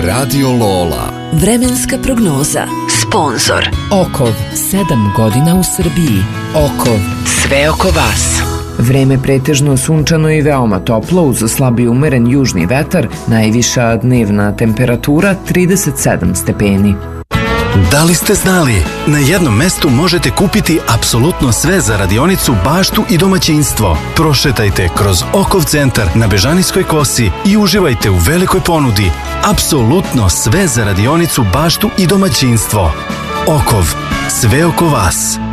Radio Lola. Vremenska prognoza. Sponzor Okov, 7 godina u Srbiji. Okov, sve oko vas. Vreme pretežno sunčano i veoma toplo uz slabi umeren južni vetar, najviša dnevna temperatura 37 stepeni. Da li ste znali? Na jednom mestu možete kupiti apsolutno sve za radionicu, baštu i domaćinstvo. Prošetajte kroz Okov centar na Bežanijskoj kosi i uživajte u velikoj ponudi. Apsolutno sve za radionicu, baštu i domaćinstvo. Okov, sve oko vas.